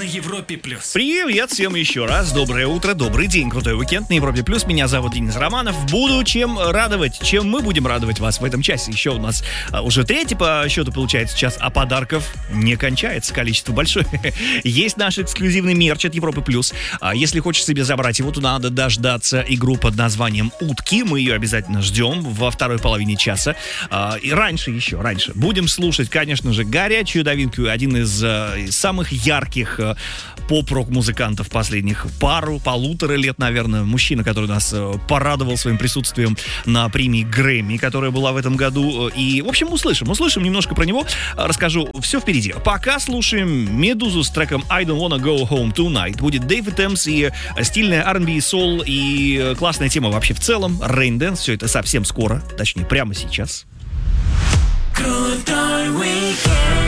на Европе+. Привет всем еще раз. Доброе утро, добрый день, крутой уикенд на Европе+. Меня зовут Денис Романов. Буду чем радовать, чем мы будем радовать вас в этом часе. Еще у нас уже третий по счету получается час, а подарков не кончается, количество большое. Есть наш эксклюзивный мерч от Европы+. Если хочешь себе забрать его, то надо дождаться игру под названием «Утки». Мы ее обязательно ждем во второй половине часа. И раньше. Будем слушать, конечно же, горячую новинку, один из самых ярких поп-рок-музыкантов последних полутора лет, наверное. Мужчина, который нас порадовал своим присутствием на премии Грэмми, которая была в этом году. И, в общем, услышим немножко про него. Расскажу, все впереди. Пока слушаем Медузу с треком I Don't Wanna Go Home Tonight. Будет Дэвид Эмс и стильная R&B и soul, и классная тема вообще в целом. Rain Dance. Все это совсем скоро, точнее, прямо сейчас. Крутой уикенд.